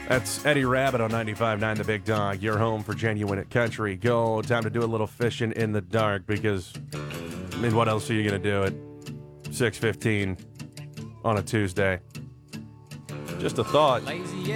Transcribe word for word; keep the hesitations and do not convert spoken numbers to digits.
That's Eddie Rabbit on ninety-five point nine The Big Dog, your home for genuine country. Go, time to do a little fishing in the dark because, I mean, what else are you going to do at six fifteen on a Tuesday? Just a thought. Lazy